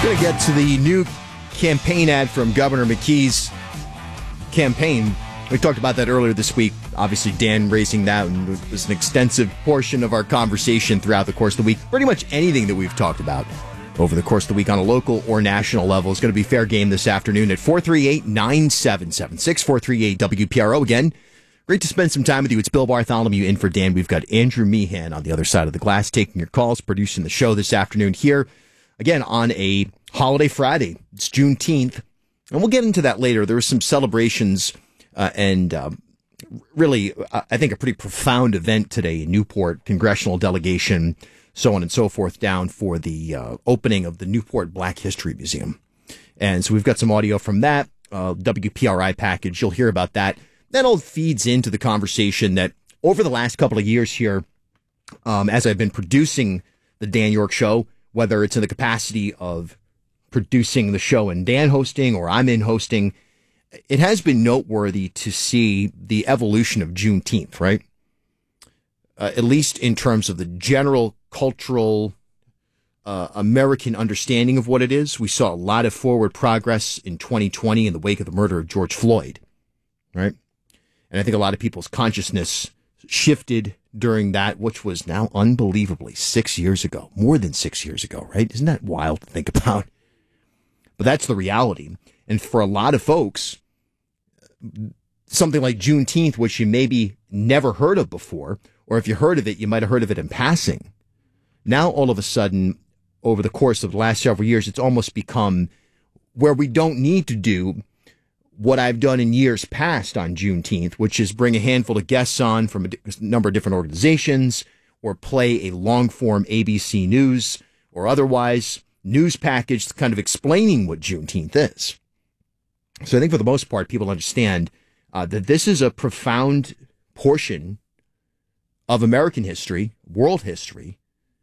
Going to get to the new campaign ad from Governor McKee's campaign. We talked about that earlier this week. Obviously, Dan raising that, and it was an extensive portion of our conversation throughout the course of the week. Pretty much anything that we've talked about over the course of the week on a local or national level is going to be fair game this afternoon at 438-9776, 438-WPRO. Again, great to spend some time with you. It's Bill Bartholomew in for Dan. We've got Andrew Meehan on the other side of the glass taking your calls, producing the show this afternoon here. Again, on a holiday Friday. It's Juneteenth, and we'll get into that later. There were some celebrations and really, I think, a pretty profound event today in Newport. Congressional delegation, so on and so forth, down for the opening of the Newport Black History Museum. And so we've got some audio from that WPRI package. You'll hear about that. That all feeds into the conversation that over the last couple of years here, as I've been producing the Dan York Show, whether it's in the capacity of producing the show and Dan hosting or I'm in hosting, it has been noteworthy to see the evolution of Juneteenth, right? At least in terms of the general cultural American understanding of what it is. We saw a lot of forward progress in 2020 in the wake of the murder of George Floyd, right? And I think a lot of people's consciousness shifted during that, which was now unbelievably 6 years ago, more than 6 years ago, right? Isn't that wild to think about? But that's the reality. And for a lot of folks, something like Juneteenth, which you maybe never heard of before, or if you heard of it, you might have heard of it in passing. Now, all of a sudden, over the course of the last several years, it's almost become where we don't need to do what I've done in years past on Juneteenth, which is bring a handful of guests on from a number of different organizations or play a long-form ABC News or otherwise news package kind of explaining what Juneteenth is. So I think for the most part, people understand that this is a profound portion of American history, world history.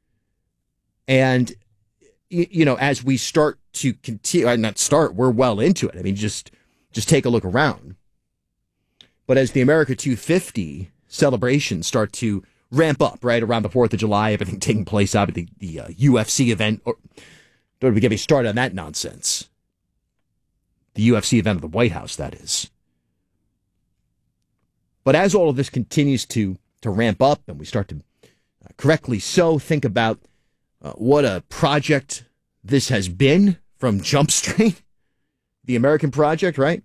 And, you know, as we start to continue, we're well into it. I mean, just take a look around. But as the America 250 celebrations start to ramp up, right, around the 4th of July, everything taking place out at the UFC event, or don't we get me started on that nonsense? The UFC event at the White House, that is. But as all of this continues to ramp up and we start to correctly so think about what a project this has been from Jump Street, the American project, right?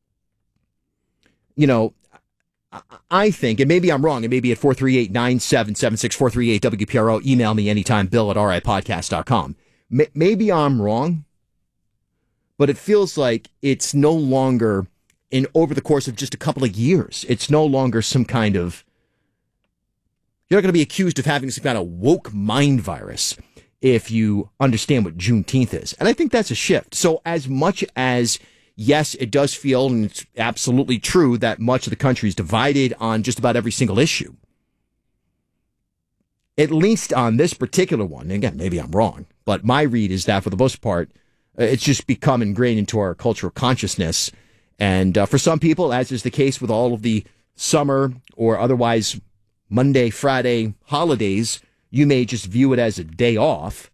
You know, I think, and maybe I'm wrong, and maybe at 438-9776, 438-WPRO, email me anytime, bill@ripodcast.com. Maybe I'm wrong, but it feels like it's no longer, over the course of just a couple of years, it's no longer some kind of, you're not going to be accused of having some kind of woke mind virus if you understand what Juneteenth is. And I think that's a shift. So as much as, yes, it does feel, and it's absolutely true, that much of the country is divided on just about every single issue, at least on this particular one, and again, maybe I'm wrong, but my read is that for the most part, it's just become ingrained into our cultural consciousness. And for some people, as is the case with all of the summer or otherwise Monday, Friday holidays, you may just view it as a day off.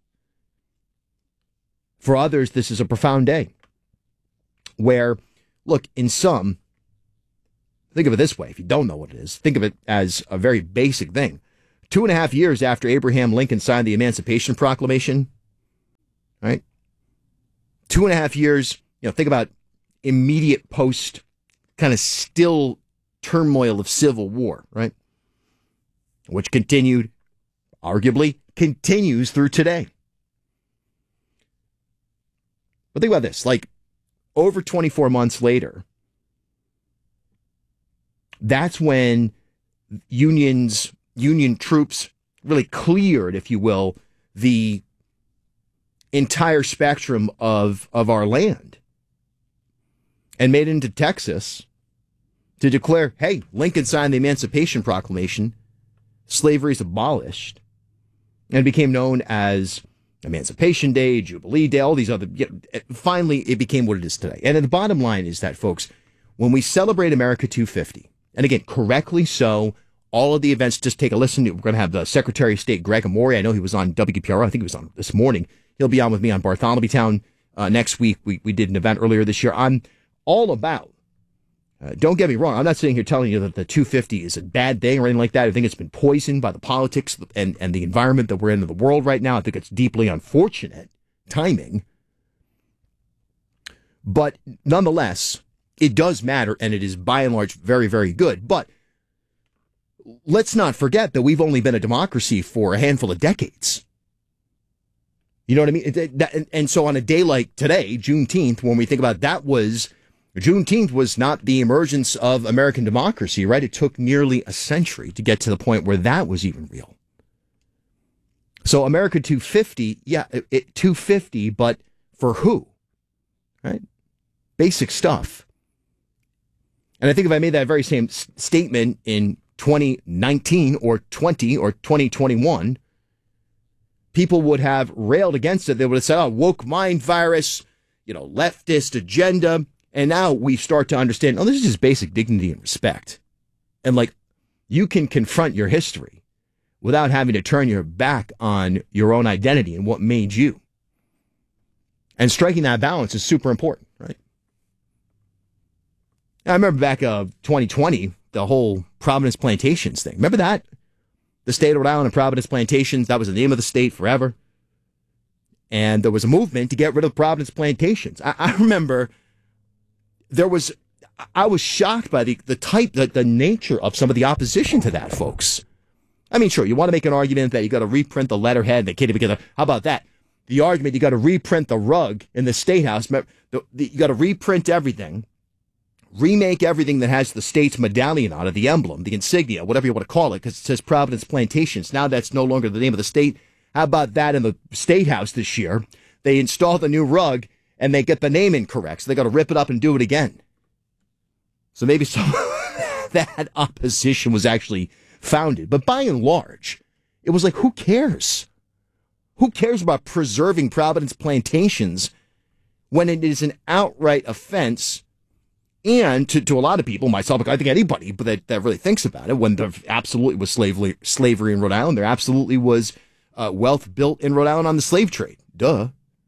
For others, this is a profound day where, look, in some, think of it this way. If you don't know what it is, think of it as a very basic thing. 2.5 years after Abraham Lincoln signed the Emancipation Proclamation, right? 2.5 years, think about immediate post kind of still turmoil of civil war, right? Which continued, arguably continues through today. But think about this, like over 24 months later, that's when Union troops really cleared, if you will, the entire spectrum of our land and made it into Texas to declare, hey, Lincoln signed the Emancipation Proclamation, slavery is abolished, and became known as Emancipation Day, Jubilee Day, all these other, finally it became what it is today. And the bottom line is that, folks, when we celebrate America 250, and again, correctly so, all of the events, just take a listen. We're going to have the Secretary of State, Greg Amore. I know he was on WPRO. I think he was on this morning. He'll be on with me on Bartholomew Town next week. We did an event earlier this year. I'm all about, don't get me wrong, I'm not sitting here telling you that the 250 is a bad thing or anything like that. I think it's been poisoned by the politics and the environment that we're in the world right now. I think it's deeply unfortunate timing. But nonetheless, it does matter, and it is by and large very, very good. But let's not forget that we've only been a democracy for a handful of decades. You know what I mean? And so on a day like today, Juneteenth, when we think about Juneteenth was not the emergence of American democracy, right? It took nearly a century to get to the point where that was even real. So America 250, 250, but for who? Right? Basic stuff. And I think if I made that very same statement in 2019 or 2021, people would have railed against it. They would have said, woke mind virus, leftist agenda. And now we start to understand, this is just basic dignity and respect. And you can confront your history without having to turn your back on your own identity and what made you. And striking that balance is super important, right? I remember back 2020, the whole Providence Plantations thing. Remember that? The state of Rhode Island and Providence Plantations, that was the name of the state forever. And there was a movement to get rid of Providence Plantations. I remember I was shocked by the nature of some of the opposition to that, folks. I mean, sure, you want to make an argument that you got to reprint the letterhead, they can't even get how about that? The argument you got to reprint the rug in the State House, you got to reprint everything, remake everything that has the state's medallion on it, the emblem, the insignia, whatever you want to call it, because it says Providence Plantations. Now that's no longer the name of the state. How about that in the State House this year? They install the new rug and they get the name incorrect, so they got to rip it up and do it again. So maybe some that opposition was actually founded. But by and large, it was who cares? Who cares about preserving Providence Plantations when it is an outright offense? And to a lot of people, myself, I think anybody but that really thinks about it, when there absolutely was slavery in Rhode Island, there absolutely was wealth built in Rhode Island on the slave trade. Duh.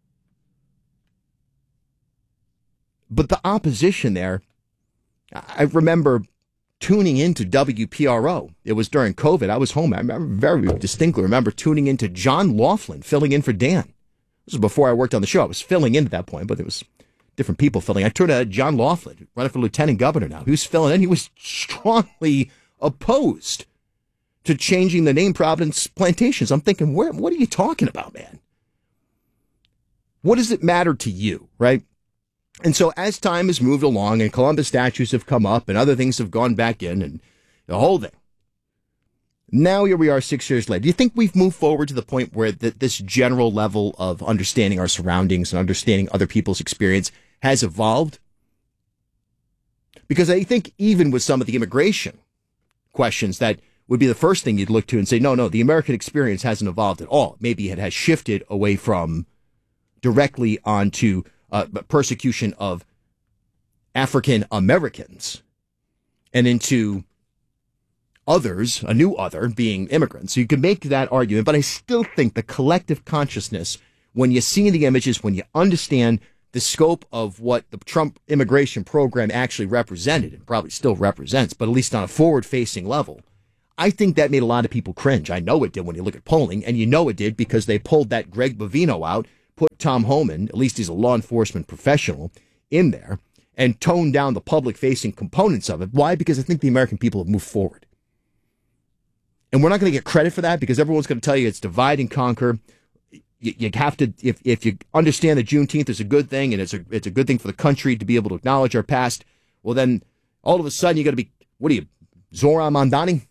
But the opposition there, I remember tuning into WPRO. It was during COVID. I was home. I very distinctly remember tuning into John Laughlin, filling in for Dan. This was before I worked on the show. I was filling in at that point, but it was different people filling. I turned to John Laughlin, running for lieutenant governor now. He was filling in. He was strongly opposed to changing the name Providence Plantations. I'm thinking, what are you talking about, man? What does it matter to you, right? And so as time has moved along and Columbus statues have come up and other things have gone back in and the whole thing, now here we are 6 years later. Do you think we've moved forward to the point where this general level of understanding our surroundings and understanding other people's experience has evolved? Because I think even with some of the immigration questions, that would be the first thing you'd look to and say, no, the American experience hasn't evolved at all. Maybe it has shifted away from directly onto persecution of African Americans and into others, a new other being immigrants. So you can make that argument, but I still think the collective consciousness, when you see the images, when you understand the scope of what the Trump immigration program actually represented, and probably still represents, but at least on a forward-facing level, I think that made a lot of people cringe. I know it did when you look at polling, and you know it did because they pulled that Greg Bovino out, put Tom Homan, at least he's a law enforcement professional, in there, and toned down the public-facing components of it. Why? Because I think the American people have moved forward. And we're not going to get credit for that because everyone's going to tell you it's divide and conquer. You have to, if you understand that Juneteenth is a good thing and it's a good thing for the country to be able to acknowledge our past, well then all of a sudden you got to be, what are you, Zoran Mondani?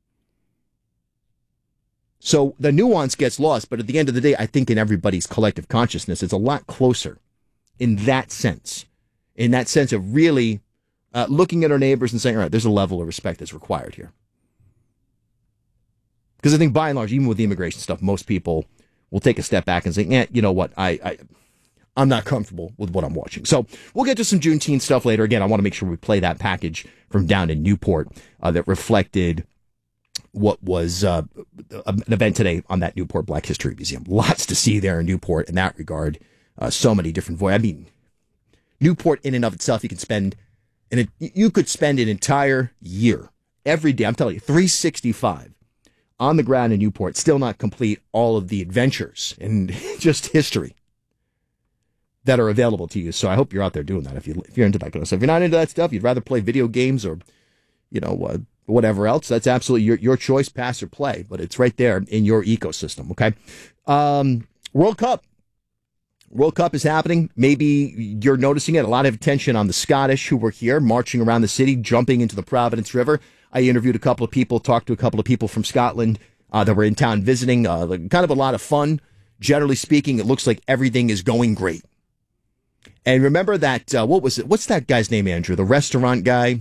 So the nuance gets lost, but at the end of the day, I think in everybody's collective consciousness, it's a lot closer in that sense of really looking at our neighbors and saying, all right, there's a level of respect that's required here. Because I think by and large, even with the immigration stuff, most people will take a step back and say, you know what, I'm not comfortable with what I'm watching. So we'll get to some Juneteenth stuff later. Again, I want to make sure we play that package from down in Newport that reflected what was an event today on that Newport Black History Museum. Lots to see there in Newport in that regard. So many different voices. I mean, Newport in and of itself, you could spend an entire year, every day, I'm telling you, 365 on the ground in Newport, still not complete all of the adventures and just history that are available to you. So I hope you're out there doing that if you're into that kind of stuff. If you're not into that stuff, you'd rather play video games or, whatever else, that's absolutely your choice, pass or play. But it's right there in your ecosystem, okay? World Cup. World Cup is happening. Maybe you're noticing it. A lot of attention on the Scottish who were here marching around the city, jumping into the Providence River. I interviewed a couple of people, talked to a couple of people from Scotland that were in town visiting. Kind of a lot of fun. Generally speaking, it looks like everything is going great. And remember that, what's that guy's name, Andrew? The restaurant guy,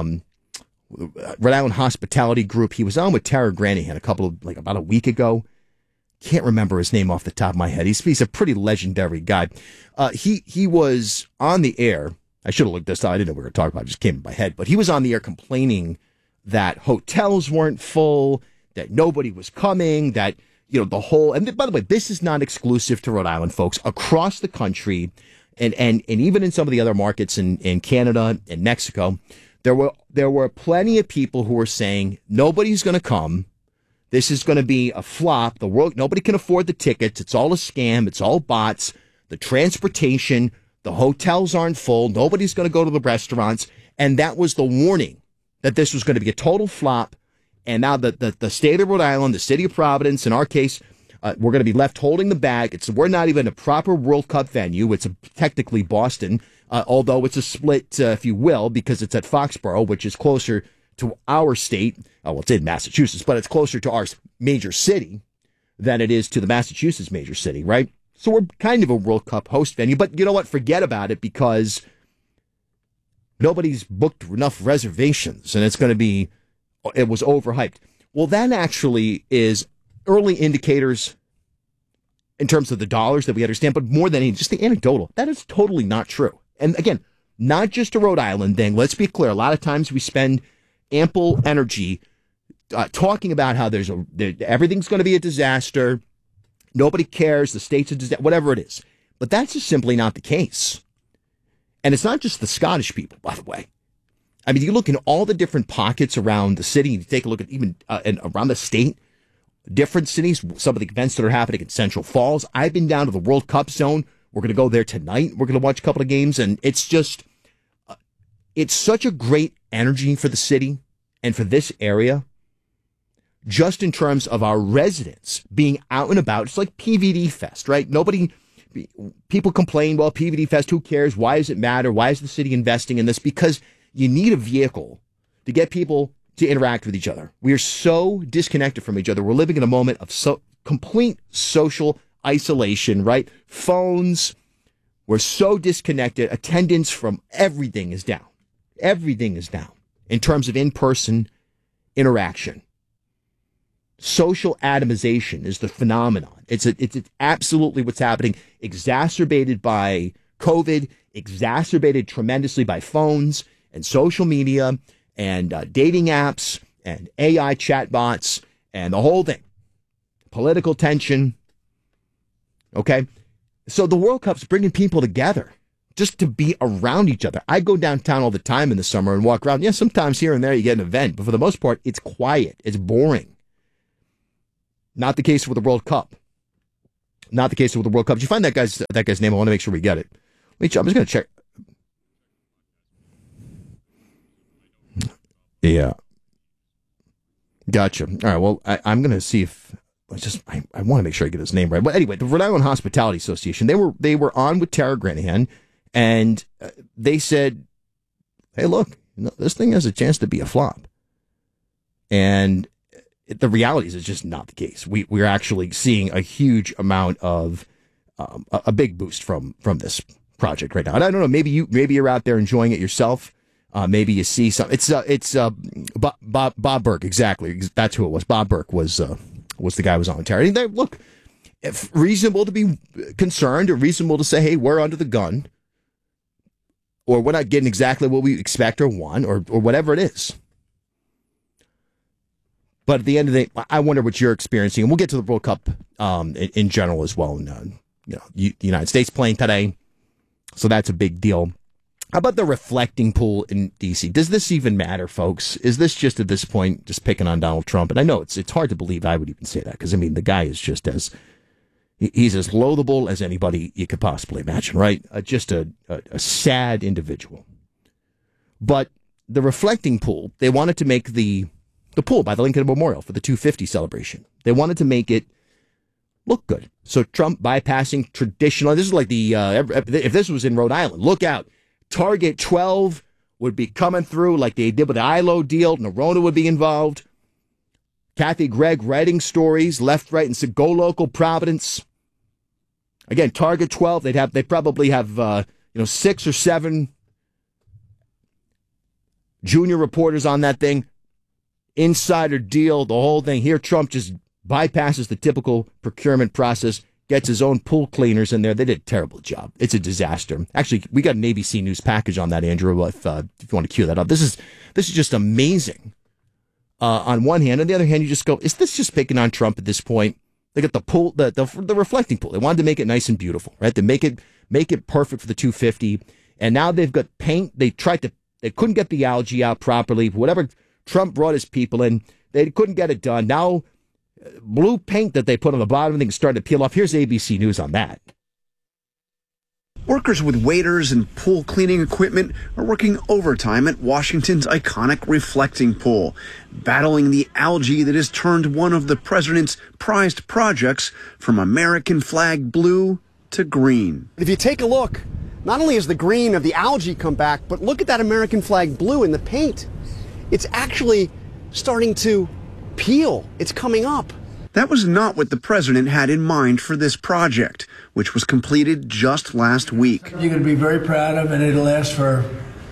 Rhode Island Hospitality Group. He was on with Tara Granahan about a week ago. Can't remember his name off the top of my head. He's a pretty legendary guy. He was on the air. I should have looked this up. I didn't know what we were talking about. It just came in my head. But he was on the air complaining that hotels weren't full, that nobody was coming, that, the whole, and by the way, this is not exclusive to Rhode Island, folks. Across the country, and even in some of the other markets in Canada and Mexico, there were plenty of people who were saying nobody's going to come. This is going to be a flop. Nobody can afford the tickets. It's all a scam. It's all bots. The transportation, the hotels aren't full. Nobody's going to go to the restaurants. And that was the warning that this was going to be a total flop. And now the state of Rhode Island, the city of Providence, in our case, we're going to be left holding the bag. We're not even a proper World Cup venue. It's technically Boston, although it's a split, if you will, because it's at Foxborough, which is closer to our state. It's in Massachusetts, but it's closer to our major city than it is to the Massachusetts major city, right? So we're kind of a World Cup host venue, but you know what? Forget about it because nobody's booked enough reservations and it was overhyped. Well, that actually is early indicators in terms of the dollars that we understand, but more than anything, just the anecdotal. That is totally not true. And again, not just a Rhode Island thing. Let's be clear. A lot of times we spend ample energy talking about how everything's going to be a disaster. Nobody cares. The state's a disaster, whatever it is. But that's just simply not the case. And it's not just the Scottish people, by the way. I mean, you look in all the different pockets around the city, you take a look at even and around the state, different cities, some of the events that are happening in Central Falls. I've been down to the World Cup zone. We're going to go there tonight. We're going to watch a couple of games. And it's just, it's such a great energy for the city and for this area, just in terms of our residents being out and about. It's like PVD Fest, right? People complain, well, PVD Fest, who cares? Why does it matter? Why is the city investing in this? Because you need a vehicle to get people to interact with each other. We are so disconnected from each other. We're living in a moment of complete social isolation, right? Phones, we're so disconnected. Attendance from everything is down. Everything is down in terms of in-person interaction. Social atomization is the phenomenon. It's absolutely what's happening, exacerbated by COVID, exacerbated tremendously by phones and social media and dating apps and AI chatbots and the whole thing. Political tension. Okay? So the World Cup's bringing people together just to be around each other. I go downtown all the time in the summer and walk around. Yeah, sometimes here and there you get an event, but for the most part, it's quiet. It's boring. Not the case with the World Cup. Not the case with the World Cup. Did you find that guy's name? I want to make sure we get it. I'm just going to check. Yeah. Gotcha. All right. Well, I'm going to see if I want to make sure I get his name right. But anyway, the Rhode Island Hospitality Association, they were on with Tara Granahan, and they said, hey, look, this thing has a chance to be a flop. And the reality is it's just not the case. We're actually seeing a huge amount of a big boost from this project right now. And I don't know, maybe you're out there enjoying it yourself. Maybe you see some. It's Bob Burke, exactly. That's who it was. Bob Burke was the guy who was on Terry. And look, if reasonable to be concerned, or reasonable to say, hey, we're under the gun, or we're not getting exactly what we expect or want, or whatever it is. But at the end of the day, I wonder what you're experiencing, and we'll get to the World Cup in general as well, and the United States plane today. So that's a big deal. How about the reflecting pool in D.C.? Does this even matter, folks? Is this just at this point just picking on Donald Trump? And I know it's hard to believe I would even say that because, I mean, the guy is just he's as loathable as anybody you could possibly imagine, right? Just a sad individual. But the reflecting pool, they wanted to make the pool by the Lincoln Memorial for the 250 celebration. They wanted to make it look good. So Trump bypassing traditional, this is like if this was in Rhode Island, look out. Target 12 would be coming through like they did with the ILO deal. Nerona would be involved. Kathy Gregg writing stories, left, right, and so go local Providence. Again, Target 12, they probably have 6 or 7 junior reporters on that thing. Insider deal, the whole thing. Here, Trump just bypasses the typical procurement process, gets his own pool cleaners in there. They did a terrible job. It's a disaster. Actually, we got an ABC News package on that, Andrew, if you want to cue that up. This is just amazing. On one hand. On the other hand, you just go, is this just picking on Trump at this point? They got the pool, the reflecting pool. They wanted to make it nice and beautiful, right? They make it perfect for the 250. And now they've got paint. They couldn't get the algae out properly. Whatever Trump brought his people in, they couldn't get it done. Now, blue paint that they put on the bottom of the thing started to peel off. Here's ABC News on that. Workers with waders and pool cleaning equipment are working overtime at Washington's iconic reflecting pool, battling the algae that has turned one of the president's prized projects from American flag blue to green. If you take a look, not only has the green of the algae come back, but look at that American flag blue in the paint. It's actually starting to peel. It's coming up. That was not what the president had in mind for this project, which was completed just last week. You're going to be very proud of, and it'll last for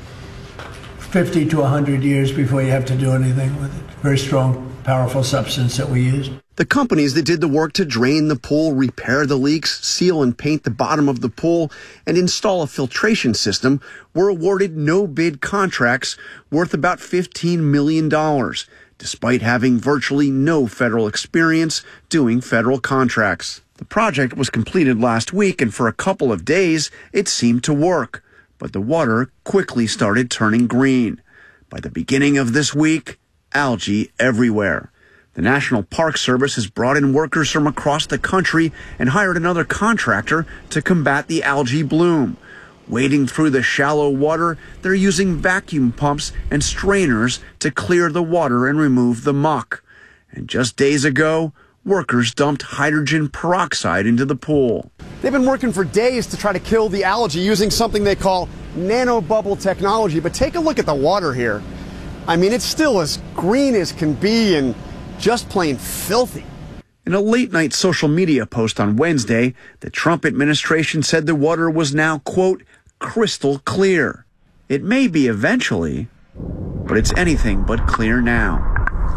50 to 100 years before you have to do anything with it. Very strong, powerful substance that we used. The companies that did the work to drain the pool, repair the leaks, seal and paint the bottom of the pool, and install a filtration system were awarded no-bid contracts worth about $15 million. Despite having virtually no federal experience doing federal contracts. The project was completed last week, and for a couple of days, it seemed to work. But the water quickly started turning green. By the beginning of this week, algae everywhere. The National Park Service has brought in workers from across the country and hired another contractor to combat the algae bloom. Wading through the shallow water, they're using vacuum pumps and strainers to clear the water and remove the muck. And just days ago, workers dumped hydrogen peroxide into the pool. They've been working for days to try to kill the algae using something they call nanobubble technology. But take a look at the water here. I mean, it's still as green as can be and just plain filthy. In a late-night social media post on Wednesday, the Trump administration said the water was now, quote, crystal clear. It may be eventually, but it's anything but clear now.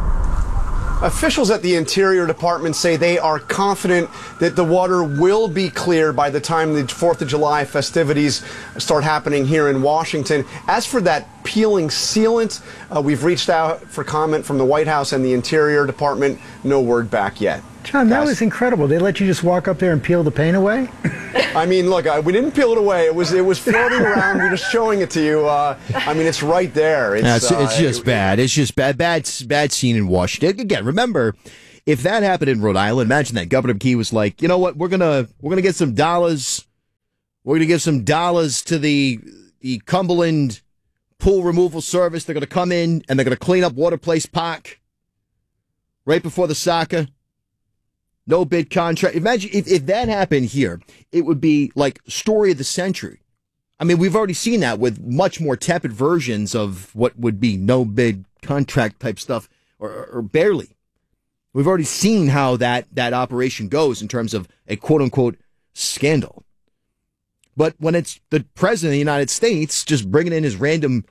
Officials at the Interior Department say they are confident that the water will be clear by the time the 4th of July festivities start happening here in Washington. As for that peeling sealant, we've reached out for comment from the White House and the Interior Department. No word back yet. John, that was incredible. They let you just walk up there and peel the paint away? I mean, look, we didn't peel it away. It was floating around. We're just showing it to you. I mean, it's right there. It's just bad. It's just bad scene in Washington. Again, remember, if that happened in Rhode Island, imagine that Governor McKee was like, you know what, we're gonna get some dollars. We're gonna give some dollars to the Cumberland Pool Removal Service. They're gonna come in and they're gonna clean up Water Place Park right before the soccer. No bid contract. Imagine if that happened here, it would be like story of the century. I mean, we've already seen that with much more tepid versions of what would be no bid contract type stuff, or barely. We've already seen how that operation goes in terms of a quote unquote scandal. But when it's the president of the United States just bringing in his random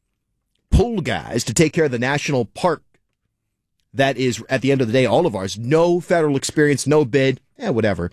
pool guys to take care of the national park, that is, at the end of the day, all of ours. No federal experience, no bid, whatever.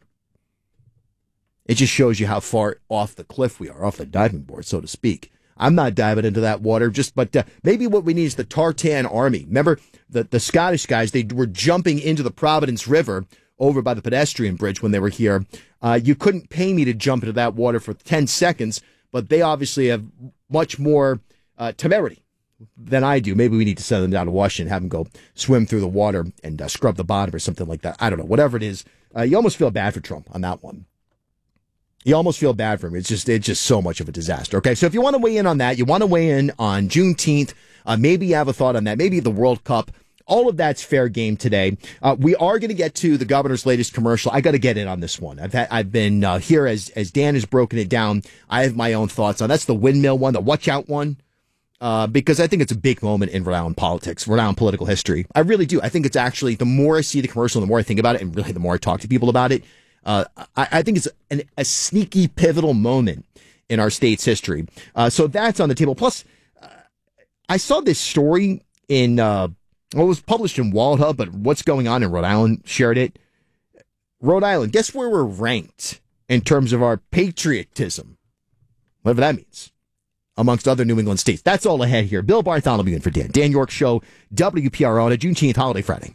It just shows you how far off the cliff we are, off the diving board, so to speak. I'm not diving into that water, but maybe what we need is the tartan army. Remember, the Scottish guys, they were jumping into the Providence River over by the pedestrian bridge when they were here. You couldn't pay me to jump into that water for 10 seconds, but they obviously have much more temerity than I do. Maybe we need to send them down to Washington, have them go swim through the water and scrub the bottom or something like that. I don't know. Whatever it is, you almost feel bad for Trump on that one. You almost feel bad for him. It's just so much of a disaster. Okay, so if you want to weigh in on that, you want to weigh in on Juneteenth, maybe you have a thought on that, maybe the World Cup, all of that's fair game today. We are going to get to the governor's latest commercial. I got to get in on this one. I've been here as Dan has broken it down. I have my own thoughts on that's the windmill one, the watch out one, because I think it's a big moment in Rhode Island politics, Rhode Island political history. I really do. I think it's actually, the more I see the commercial, the more I think about it, and really the more I talk to people about it, I think it's a sneaky pivotal moment in our state's history. So that's on the table. Plus, I saw this story in, it was published in WalHub, but What's Going On in Rhode Island shared it. Rhode Island, guess where we're ranked in terms of our patriotism? Whatever that means. Amongst other New England states. That's all ahead here. Bill Bartholomew in for Dan. Dan York Show, WPRO on a Juneteenth holiday Friday.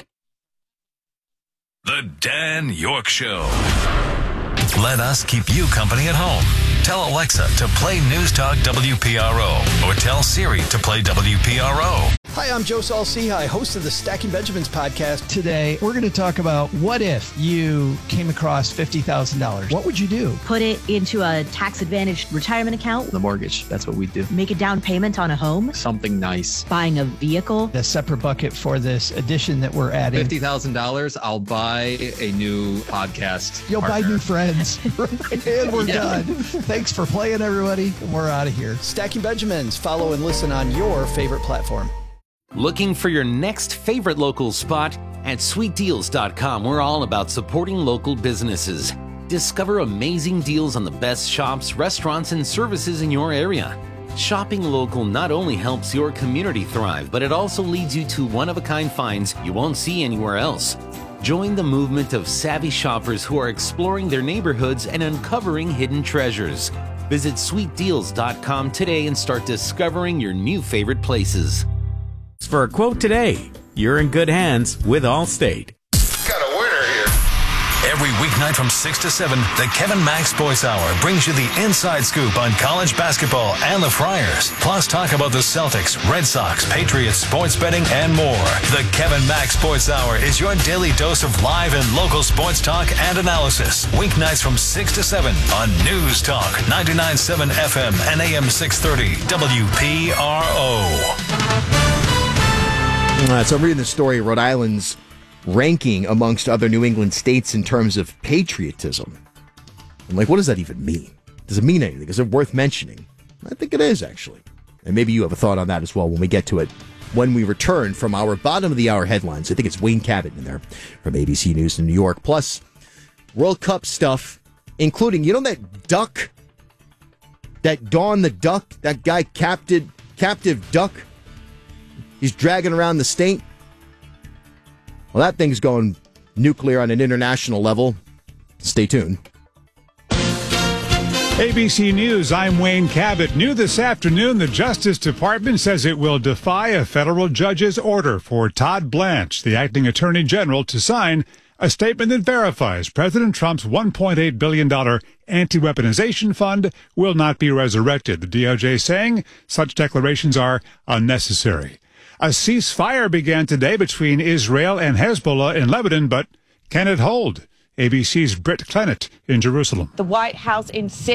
The Dan York Show. Let us keep you company at home. Tell Alexa to play News Talk WPRO or tell Siri to play WPRO. Hi, I'm Joe Saul-Sehy, host of the Stacking Benjamins podcast. Today, we're going to talk about what if you came across $50,000? What would you do? Put it into a tax-advantaged retirement account. The mortgage, that's what we do. Make a down payment on a home. Something nice. Buying a vehicle. A separate bucket for this addition that we're adding. $50,000, I'll buy a new podcast You'll partner. buy new friends. And we're done. Thanks for playing, everybody. We're out of here. Stacking Benjamins. Follow and listen on your favorite platform. Looking for your next favorite local spot? At sweetdeals.com, we're all about supporting local businesses. Discover amazing deals on the best shops, restaurants, and services in your area. Shopping local not only helps your community thrive, but it also leads you to one-of-a-kind finds you won't see anywhere else. Join the movement of savvy shoppers who are exploring their neighborhoods and uncovering hidden treasures. Visit sweetdeals.com today and start discovering your new favorite places. For a quote today, you're in good hands with Allstate. Got a winner here. Every weeknight from 6 to 7, the Kevin Mack Sports Hour brings you the inside scoop on college basketball and the Friars. Plus talk about the Celtics, Red Sox, Patriots, sports betting, and more. The Kevin Mack Sports Hour is your daily dose of live and local sports talk and analysis. Weeknights from 6 to 7 on News Talk 99.7 FM and AM 630 WPRO. So I'm reading the story of Rhode Island's ranking amongst other New England states in terms of patriotism. I'm like, what does that even mean? Does it mean anything? Is it worth mentioning? I think it is, actually. And maybe you have a thought on that as well when we get to it. When we return from our bottom of the hour headlines, I think it's Wayne Cabot in there from ABC News in New York. Plus, World Cup stuff, including, you know that duck? That Dawn the Duck? That guy, captive duck? He's dragging around the state. Well, that thing's going nuclear on an international level. Stay tuned. ABC News, I'm Wayne Cabot. New this afternoon, the Justice Department says it will defy a federal judge's order for Todd Blanche, the acting attorney general, to sign a statement that verifies President Trump's $1.8 billion anti-weaponization fund will not be resurrected. The DOJ saying such declarations are unnecessary. A ceasefire began today between Israel and Hezbollah in Lebanon, but can it hold? ABC's Britt Clennett in Jerusalem. The White House insists